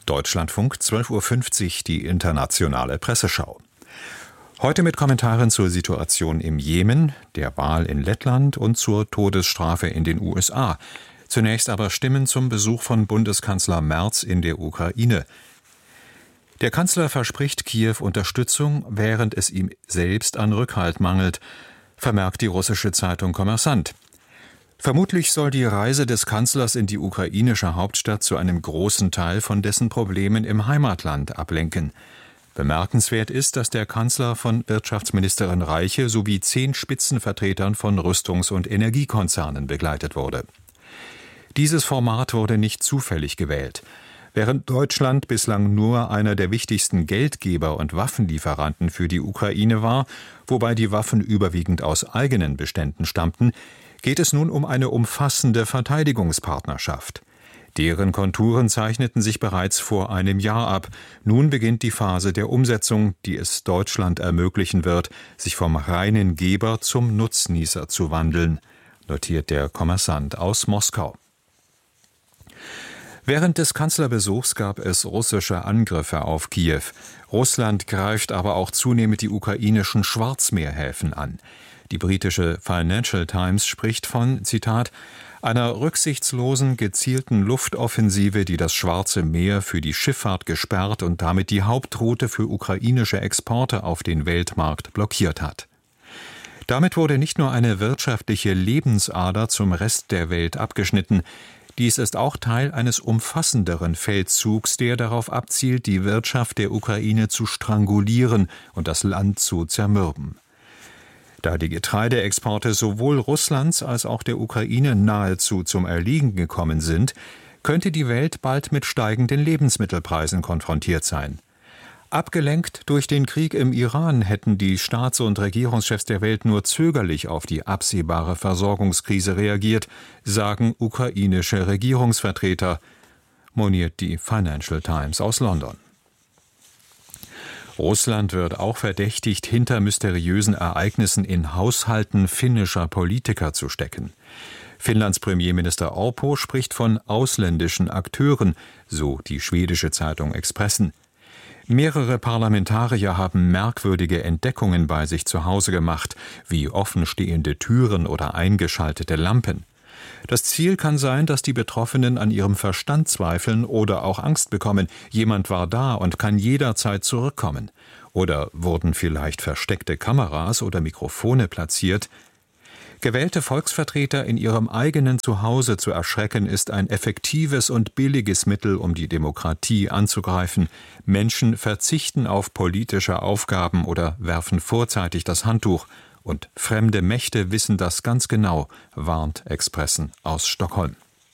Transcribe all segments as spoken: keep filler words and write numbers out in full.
Deutschlandfunk, zwölf Uhr fünfzig, die internationale Presseschau. Heute mit Kommentaren zur Situation im Jemen, der Wahl in Lettland und zur Todesstrafe in den U S A. Zunächst aber Stimmen zum Besuch von Bundeskanzler Merz in der Ukraine. Der Kanzler verspricht Kiew Unterstützung, während es ihm selbst an Rückhalt mangelt, vermerkt die russische Zeitung Kommersant. Vermutlich soll die Reise des Kanzlers in die ukrainische Hauptstadt zu einem großen Teil von dessen Problemen im Heimatland ablenken. Bemerkenswert ist, dass der Kanzler von Wirtschaftsministerin Reiche sowie zehn Spitzenvertretern von Rüstungs- und Energiekonzernen begleitet wurde. Dieses Format wurde nicht zufällig gewählt. Während Deutschland bislang nur einer der wichtigsten Geldgeber und Waffenlieferanten für die Ukraine war, wobei die Waffen überwiegend aus eigenen Beständen stammten, geht es nun um eine umfassende Verteidigungspartnerschaft. Deren Konturen zeichneten sich bereits vor einem Jahr ab. Nun beginnt die Phase der Umsetzung, die es Deutschland ermöglichen wird, sich vom reinen Geber zum Nutznießer zu wandeln, notiert der Kommersant aus Moskau. Während des Kanzlerbesuchs gab es russische Angriffe auf Kiew. Russland greift aber auch zunehmend die ukrainischen Schwarzmeerhäfen an. Die britische Financial Times spricht von, Zitat, einer rücksichtslosen, gezielten Luftoffensive, die das Schwarze Meer für die Schifffahrt gesperrt und damit die Hauptroute für ukrainische Exporte auf den Weltmarkt blockiert hat. Damit wurde nicht nur eine wirtschaftliche Lebensader zum Rest der Welt abgeschnitten, dies ist auch Teil eines umfassenderen Feldzugs, der darauf abzielt, die Wirtschaft der Ukraine zu strangulieren und das Land zu zermürben. Da die Getreideexporte sowohl Russlands als auch der Ukraine nahezu zum Erliegen gekommen sind, könnte die Welt bald mit steigenden Lebensmittelpreisen konfrontiert sein. Abgelenkt durch den Krieg im Iran hätten die Staats- und Regierungschefs der Welt nur zögerlich auf die absehbare Versorgungskrise reagiert, sagen ukrainische Regierungsvertreter, moniert die Financial Times aus London. Russland wird auch verdächtigt, hinter mysteriösen Ereignissen in Haushalten finnischer Politiker zu stecken. Finnlands Premierminister Orpo spricht von ausländischen Akteuren, so die schwedische Zeitung Expressen. Mehrere Parlamentarier haben merkwürdige Entdeckungen bei sich zu Hause gemacht, wie offenstehende Türen oder eingeschaltete Lampen. Das Ziel kann sein, dass die Betroffenen an ihrem Verstand zweifeln oder auch Angst bekommen. Jemand war da und kann jederzeit zurückkommen. Oder wurden vielleicht versteckte Kameras oder Mikrofone platziert? Gewählte Volksvertreter in ihrem eigenen Zuhause zu erschrecken, ist ein effektives und billiges Mittel, um die Demokratie anzugreifen. Menschen verzichten auf politische Aufgaben oder werfen vorzeitig das Handtuch. Und fremde Mächte wissen das ganz genau, warnt Expressen aus Stockholm.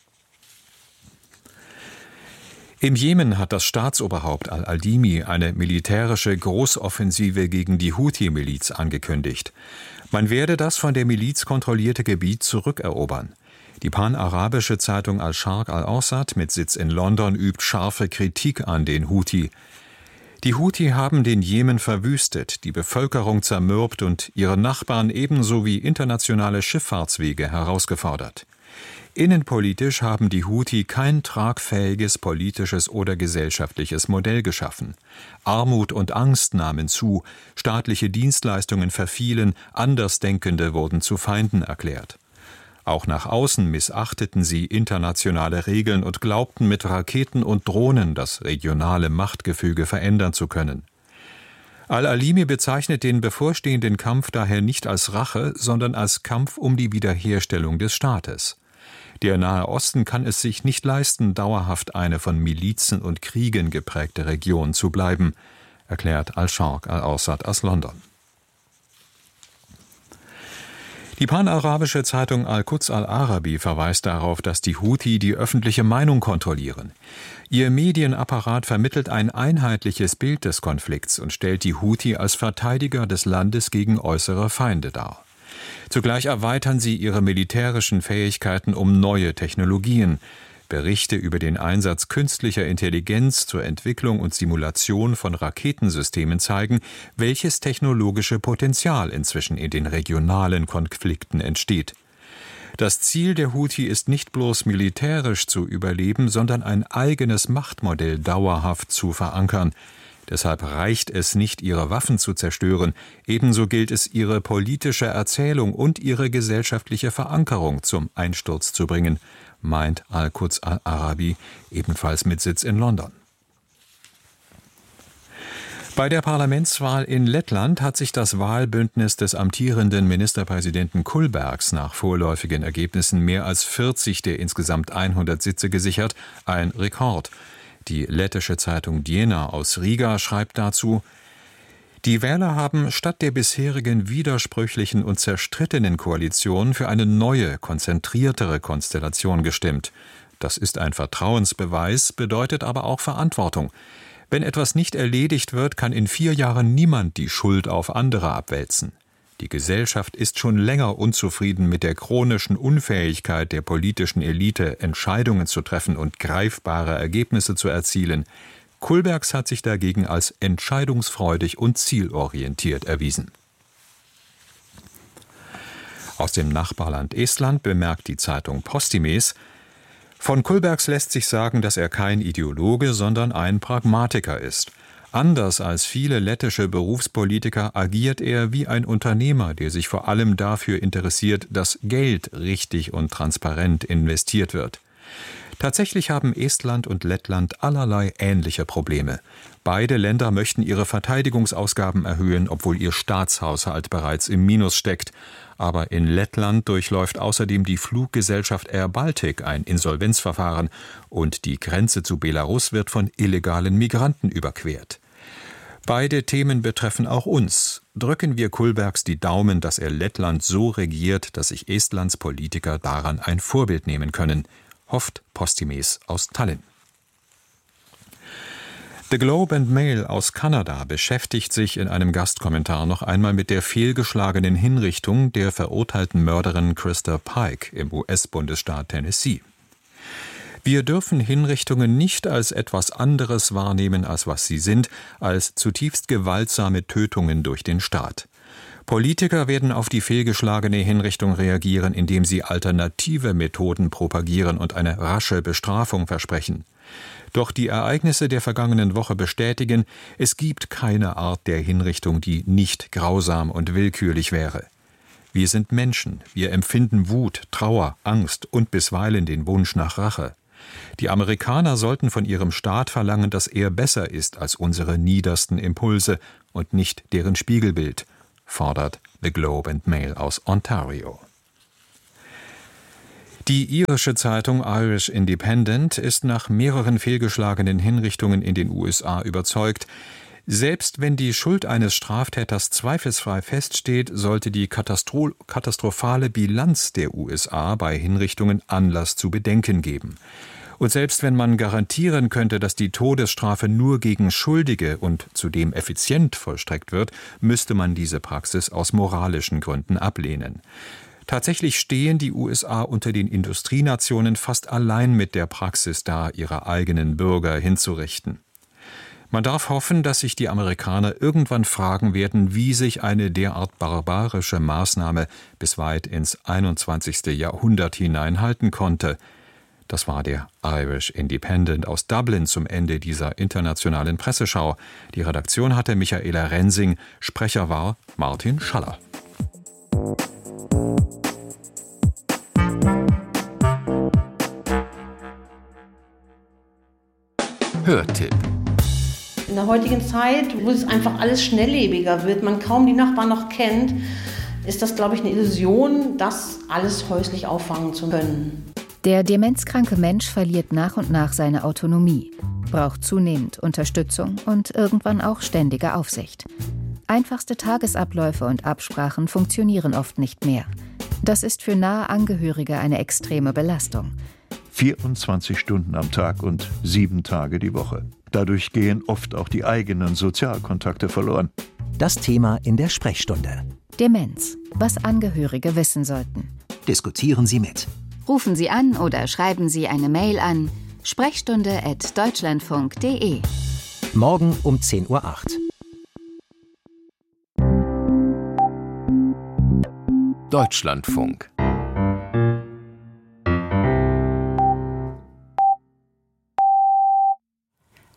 Im Jemen hat das Staatsoberhaupt al-Adimi eine militärische Großoffensive gegen die Houthi-Miliz angekündigt. Man werde das von der Miliz kontrollierte Gebiet zurückerobern. Die panarabische Zeitung Al-Sharq al-Awsat mit Sitz in London übt scharfe Kritik an den Houthi. Die Houthi haben den Jemen verwüstet, die Bevölkerung zermürbt und ihre Nachbarn ebenso wie internationale Schifffahrtswege herausgefordert. Innenpolitisch haben die Houthi kein tragfähiges politisches oder gesellschaftliches Modell geschaffen. Armut und Angst nahmen zu, staatliche Dienstleistungen verfielen, Andersdenkende wurden zu Feinden erklärt. Auch nach außen missachteten sie internationale Regeln und glaubten mit Raketen und Drohnen das regionale Machtgefüge verändern zu können. Al-Alimi bezeichnet den bevorstehenden Kampf daher nicht als Rache, sondern als Kampf um die Wiederherstellung des Staates. Der Nahe Osten kann es sich nicht leisten, dauerhaft eine von Milizen und Kriegen geprägte Region zu bleiben, erklärt Al-Sharq al-Awsat aus London. Die panarabische Zeitung Al-Quds al-Arabi verweist darauf, dass die Houthi die öffentliche Meinung kontrollieren. Ihr Medienapparat vermittelt ein einheitliches Bild des Konflikts und stellt die Houthi als Verteidiger des Landes gegen äußere Feinde dar. Zugleich erweitern sie ihre militärischen Fähigkeiten um neue Technologien. Berichte über den Einsatz künstlicher Intelligenz zur Entwicklung und Simulation von Raketensystemen zeigen, welches technologische Potenzial inzwischen in den regionalen Konflikten entsteht. Das Ziel der Houthi ist nicht bloß militärisch zu überleben, sondern ein eigenes Machtmodell dauerhaft zu verankern. Deshalb reicht es nicht, ihre Waffen zu zerstören. Ebenso gilt es, ihre politische Erzählung und ihre gesellschaftliche Verankerung zum Einsturz zu bringen, meint Al-Quds al-Arabi, ebenfalls mit Sitz in London. Bei der Parlamentswahl in Lettland hat sich das Wahlbündnis des amtierenden Ministerpräsidenten Kullbergs nach vorläufigen Ergebnissen mehr als vierzig der insgesamt hundert Sitze gesichert, ein Rekord. Die lettische Zeitung Diena aus Riga schreibt dazu: Die Wähler haben statt der bisherigen widersprüchlichen und zerstrittenen Koalition für eine neue, konzentriertere Konstellation gestimmt. Das ist ein Vertrauensbeweis, bedeutet aber auch Verantwortung. Wenn etwas nicht erledigt wird, kann in vier Jahren niemand die Schuld auf andere abwälzen. Die Gesellschaft ist schon länger unzufrieden mit der chronischen Unfähigkeit der politischen Elite, Entscheidungen zu treffen und greifbare Ergebnisse zu erzielen. Kullbergs hat sich dagegen als entscheidungsfreudig und zielorientiert erwiesen. Aus dem Nachbarland Estland bemerkt die Zeitung Postimees: Von Kullbergs lässt sich sagen, dass er kein Ideologe, sondern ein Pragmatiker ist. Anders als viele lettische Berufspolitiker agiert er wie ein Unternehmer, der sich vor allem dafür interessiert, dass Geld richtig und transparent investiert wird. Tatsächlich haben Estland und Lettland allerlei ähnliche Probleme. Beide Länder möchten ihre Verteidigungsausgaben erhöhen, obwohl ihr Staatshaushalt bereits im Minus steckt. Aber in Lettland durchläuft außerdem die Fluggesellschaft Air Baltic ein Insolvenzverfahren und die Grenze zu Belarus wird von illegalen Migranten überquert. Beide Themen betreffen auch uns. Drücken wir Kullbergs die Daumen, dass er Lettland so regiert, dass sich Estlands Politiker daran ein Vorbild nehmen können, hofft Postimees aus Tallinn. The Globe and Mail aus Kanada beschäftigt sich in einem Gastkommentar noch einmal mit der fehlgeschlagenen Hinrichtung der verurteilten Mörderin Christa Pike im U S-Bundesstaat Tennessee. Wir dürfen Hinrichtungen nicht als etwas anderes wahrnehmen, als was sie sind, als zutiefst gewaltsame Tötungen durch den Staat. Politiker werden auf die fehlgeschlagene Hinrichtung reagieren, indem sie alternative Methoden propagieren und eine rasche Bestrafung versprechen. Doch die Ereignisse der vergangenen Woche bestätigen, es gibt keine Art der Hinrichtung, die nicht grausam und willkürlich wäre. Wir sind Menschen, wir empfinden Wut, Trauer, Angst und bisweilen den Wunsch nach Rache. Die Amerikaner sollten von ihrem Staat verlangen, dass er besser ist als unsere niedersten Impulse und nicht deren Spiegelbild, fordert The Globe and Mail aus Ontario. Die irische Zeitung Irish Independent ist nach mehreren fehlgeschlagenen Hinrichtungen in den U S A überzeugt, selbst wenn die Schuld eines Straftäters zweifelsfrei feststeht, sollte die katastro- katastrophale Bilanz der U S A bei Hinrichtungen Anlass zu Bedenken geben. Und selbst wenn man garantieren könnte, dass die Todesstrafe nur gegen Schuldige und zudem effizient vollstreckt wird, müsste man diese Praxis aus moralischen Gründen ablehnen. Tatsächlich stehen die U S A unter den Industrienationen fast allein mit der Praxis da, ihre eigenen Bürger hinzurichten. Man darf hoffen, dass sich die Amerikaner irgendwann fragen werden, wie sich eine derart barbarische Maßnahme bis weit ins einundzwanzigste Jahrhundert hinein halten konnte. Das war der Irish Independent aus Dublin zum Ende dieser internationalen Presseschau. Die Redaktion hatte Michaela Rensing, Sprecher war Martin Schaller. Hörtipp. In der heutigen Zeit, wo es einfach alles schnelllebiger wird, man kaum die Nachbarn noch kennt, ist das, glaube ich, eine Illusion, das alles häuslich auffangen zu können. Der demenzkranke Mensch verliert nach und nach seine Autonomie, braucht zunehmend Unterstützung und irgendwann auch ständige Aufsicht. Einfachste Tagesabläufe und Absprachen funktionieren oft nicht mehr. Das ist für nahe Angehörige eine extreme Belastung. vierundzwanzig Stunden am Tag und sieben Tage die Woche. Dadurch gehen oft auch die eigenen Sozialkontakte verloren. Das Thema in der Sprechstunde. Demenz, was Angehörige wissen sollten. Diskutieren Sie mit. Rufen Sie an oder schreiben Sie eine Mail an sprechstunde at deutschlandfunk punkt de. Morgen um zehn Uhr acht. Deutschlandfunk.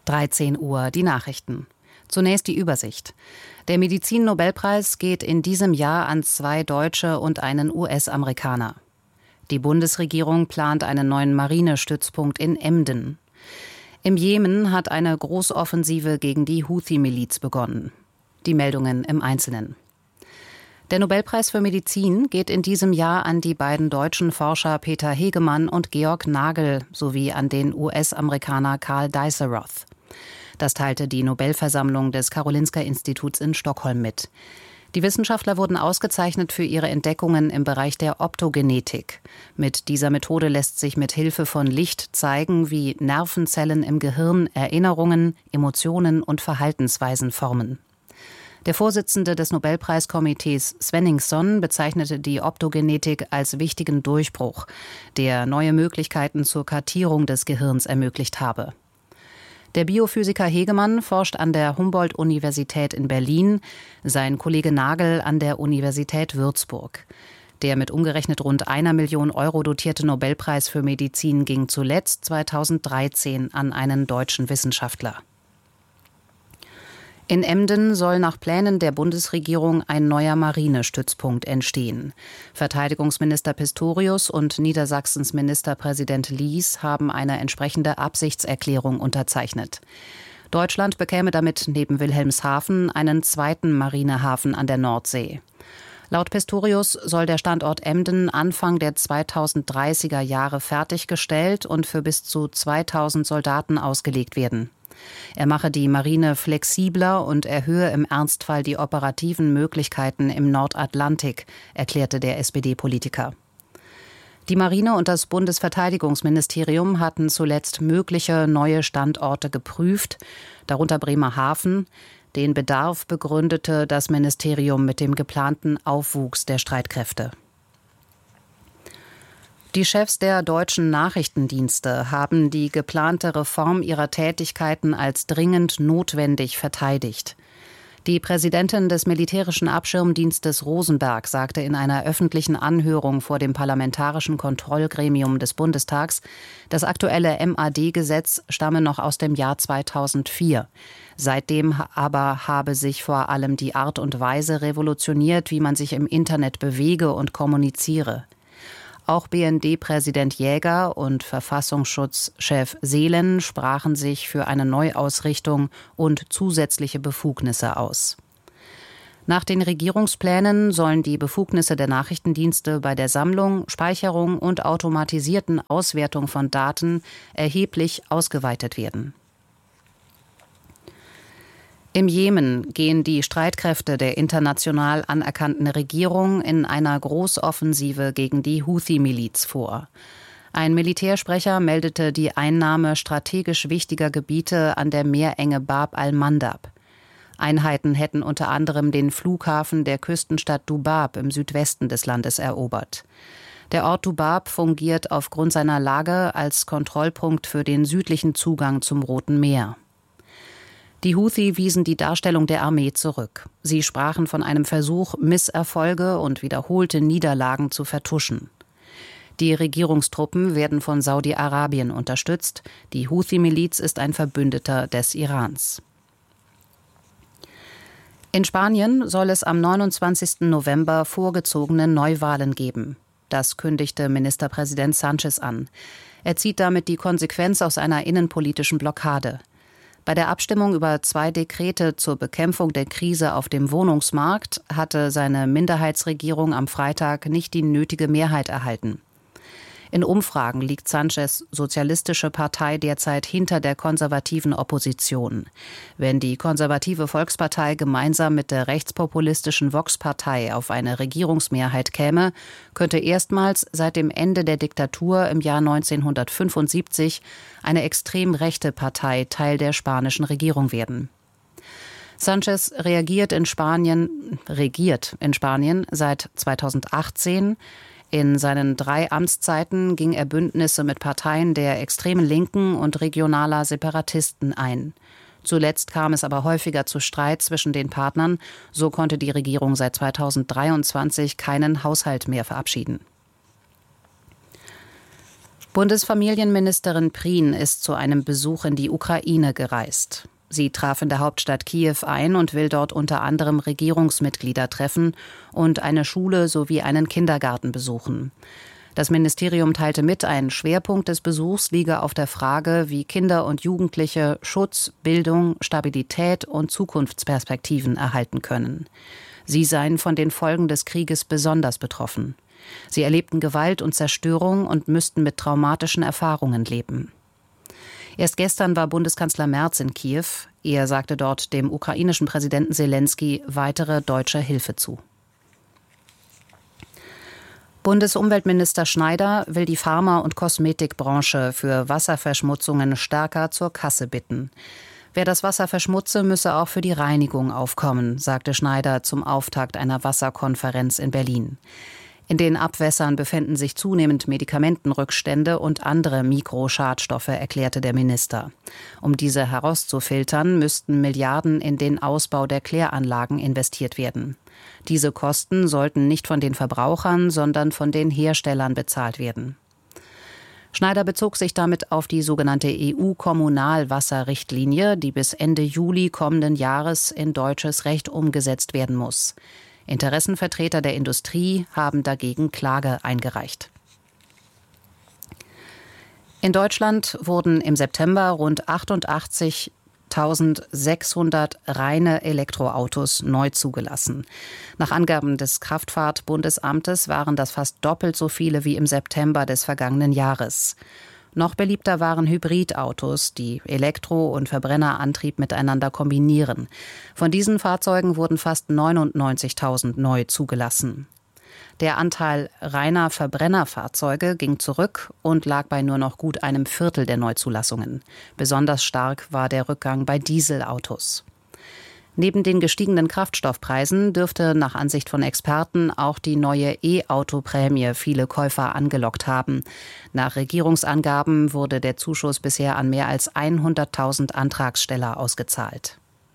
dreizehn Uhr, die Nachrichten. Zunächst die Übersicht. Der Medizin-Nobelpreis geht in diesem Jahr an zwei Deutsche und einen U S-Amerikaner. Die Bundesregierung plant einen neuen Marinestützpunkt in Emden. Im Jemen hat eine Großoffensive gegen die Houthi-Miliz begonnen. Die Meldungen im Einzelnen. Der Nobelpreis für Medizin geht in diesem Jahr an die beiden deutschen Forscher Peter Hegemann und Georg Nagel sowie an den U S-Amerikaner Karl Dies-Roth. Das teilte die Nobelversammlung des Karolinska-Instituts in Stockholm mit. Die Wissenschaftler wurden ausgezeichnet für ihre Entdeckungen im Bereich der Optogenetik. Mit dieser Methode lässt sich mit Hilfe von Licht zeigen, wie Nervenzellen im Gehirn Erinnerungen, Emotionen und Verhaltensweisen formen. Der Vorsitzende des Nobelpreiskomitees Svenningsson bezeichnete die Optogenetik als wichtigen Durchbruch, der neue Möglichkeiten zur Kartierung des Gehirns ermöglicht habe. Der Biophysiker Hegemann forscht an der Humboldt-Universität in Berlin, sein Kollege Nagel an der Universität Würzburg. Der mit umgerechnet rund einer Million Euro dotierte Nobelpreis für Medizin ging zuletzt zweitausenddreizehn an einen deutschen Wissenschaftler. In Emden soll nach Plänen der Bundesregierung ein neuer Marinestützpunkt entstehen. Verteidigungsminister Pistorius und Niedersachsens Ministerpräsident Lies haben eine entsprechende Absichtserklärung unterzeichnet. Deutschland bekäme damit neben Wilhelmshaven einen zweiten Marinehafen an der Nordsee. Laut Pistorius soll der Standort Emden Anfang der zweitausenddreißiger Jahre fertiggestellt und für bis zu zweitausend Soldaten ausgelegt werden. Er mache die Marine flexibler und erhöhe im Ernstfall die operativen Möglichkeiten im Nordatlantik, erklärte der S P D-Politiker. Die Marine und das Bundesverteidigungsministerium hatten zuletzt mögliche neue Standorte geprüft, darunter Bremerhaven. Den Bedarf begründete das Ministerium mit dem geplanten Aufwuchs der Streitkräfte. Die Chefs der deutschen Nachrichtendienste haben die geplante Reform ihrer Tätigkeiten als dringend notwendig verteidigt. Die Präsidentin des militärischen Abschirmdienstes Rosenberg sagte in einer öffentlichen Anhörung vor dem Parlamentarischen Kontrollgremium des Bundestags, das aktuelle M A D-Gesetz stamme noch aus dem Jahr zweitausendvier. Seitdem aber habe sich vor allem die Art und Weise revolutioniert, wie man sich im Internet bewege und kommuniziere. Auch B N D-Präsident Jäger und Verfassungsschutzchef Seelen sprachen sich für eine Neuausrichtung und zusätzliche Befugnisse aus. Nach den Regierungsplänen sollen die Befugnisse der Nachrichtendienste bei der Sammlung, Speicherung und automatisierten Auswertung von Daten erheblich ausgeweitet werden. Im Jemen gehen die Streitkräfte der international anerkannten Regierung in einer Großoffensive gegen die Houthi-Miliz vor. Ein Militärsprecher meldete die Einnahme strategisch wichtiger Gebiete an der Meerenge Bab al-Mandab. Einheiten hätten unter anderem den Flughafen der Küstenstadt Dubab im Südwesten des Landes erobert. Der Ort Dubab fungiert aufgrund seiner Lage als Kontrollpunkt für den südlichen Zugang zum Roten Meer. Die Houthi wiesen die Darstellung der Armee zurück. Sie sprachen von einem Versuch, Misserfolge und wiederholte Niederlagen zu vertuschen. Die Regierungstruppen werden von Saudi-Arabien unterstützt. Die Houthi-Miliz ist ein Verbündeter des Irans. In Spanien soll es am neunundzwanzigsten November vorgezogene Neuwahlen geben. Das kündigte Ministerpräsident Sánchez an. Er zieht damit die Konsequenz aus einer innenpolitischen Blockade. Bei der Abstimmung über zwei Dekrete zur Bekämpfung der Krise auf dem Wohnungsmarkt hatte seine Minderheitsregierung am Freitag nicht die nötige Mehrheit erhalten. In Umfragen liegt Sánchez' Sozialistische Partei derzeit hinter der konservativen Opposition. Wenn die konservative Volkspartei gemeinsam mit der rechtspopulistischen Vox-Partei auf eine Regierungsmehrheit käme, könnte erstmals seit dem Ende der Diktatur im Jahr neunzehnhundertfünfundsiebzig eine extrem rechte Partei Teil der spanischen Regierung werden. Sánchez reagiert in Spanien, regiert in Spanien seit zweitausendachtzehn. In seinen drei Amtszeiten ging er Bündnisse mit Parteien der extremen Linken und regionaler Separatisten ein. Zuletzt kam es aber häufiger zu Streit zwischen den Partnern. So konnte die Regierung seit zweitausenddreiundzwanzig keinen Haushalt mehr verabschieden. Bundesfamilienministerin Prien ist zu einem Besuch in die Ukraine gereist. Sie traf in der Hauptstadt Kiew ein und will dort unter anderem Regierungsmitglieder treffen und eine Schule sowie einen Kindergarten besuchen. Das Ministerium teilte mit, ein Schwerpunkt des Besuchs liege auf der Frage, wie Kinder und Jugendliche Schutz, Bildung, Stabilität und Zukunftsperspektiven erhalten können. Sie seien von den Folgen des Krieges besonders betroffen. Sie erlebten Gewalt und Zerstörung und müssten mit traumatischen Erfahrungen leben. Erst gestern war Bundeskanzler Merz in Kiew. Er sagte dort dem ukrainischen Präsidenten Selenskyj weitere deutsche Hilfe zu. Bundesumweltminister Schneider will die Pharma- und Kosmetikbranche für Wasserverschmutzungen stärker zur Kasse bitten. Wer das Wasser verschmutze, müsse auch für die Reinigung aufkommen, sagte Schneider zum Auftakt einer Wasserkonferenz in Berlin. In den Abwässern befänden sich zunehmend Medikamentenrückstände und andere Mikroschadstoffe, erklärte der Minister. Um diese herauszufiltern, müssten Milliarden in den Ausbau der Kläranlagen investiert werden. Diese Kosten sollten nicht von den Verbrauchern, sondern von den Herstellern bezahlt werden. Schneider bezog sich damit auf die sogenannte E U-Kommunalwasserrichtlinie, die bis Ende Juli kommenden Jahres in deutsches Recht umgesetzt werden muss. Interessenvertreter der Industrie haben dagegen Klage eingereicht. In Deutschland wurden im September rund achtundachtzigtausendsechshundert reine Elektroautos neu zugelassen. Nach Angaben des Kraftfahrt-Bundesamtes waren das fast doppelt so viele wie im September des vergangenen Jahres. Noch beliebter waren Hybridautos, die Elektro- und Verbrennerantrieb miteinander kombinieren. Von diesen Fahrzeugen wurden fast neunundneunzigtausend neu zugelassen. Der Anteil reiner Verbrennerfahrzeuge ging zurück und lag bei nur noch gut einem Viertel der Neuzulassungen. Besonders stark war der Rückgang bei Dieselautos. Neben den gestiegenen Kraftstoffpreisen dürfte nach Ansicht von Experten auch die neue E-Auto-Prämie viele Käufer angelockt haben. Nach Regierungsangaben wurde der Zuschuss bisher an mehr als hunderttausend Antragsteller ausgezahlt.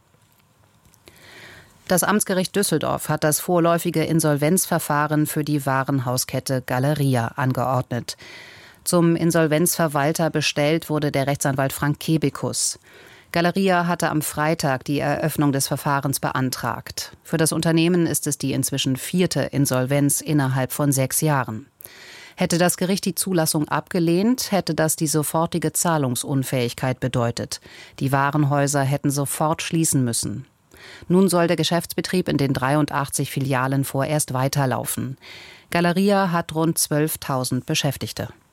Das Amtsgericht Düsseldorf hat das vorläufige Insolvenzverfahren für die Warenhauskette Galeria angeordnet. Zum Insolvenzverwalter bestellt wurde der Rechtsanwalt Frank Kebekus. Galeria hatte am Freitag die Eröffnung des Verfahrens beantragt. Für das Unternehmen ist es die inzwischen vierte Insolvenz innerhalb von sechs Jahren. Hätte das Gericht die Zulassung abgelehnt, hätte das die sofortige Zahlungsunfähigkeit bedeutet. Die Warenhäuser hätten sofort schließen müssen. Nun soll der Geschäftsbetrieb in den dreiundachtzig Filialen vorerst weiterlaufen. Galeria hat rund zwölftausend Beschäftigte.